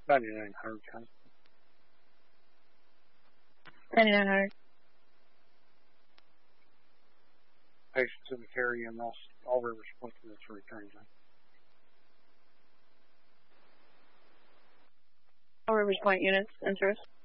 9900, kind of. 9900. Patients in the carry and all rivers point to the 3 trains. All Rivers Point units, in service.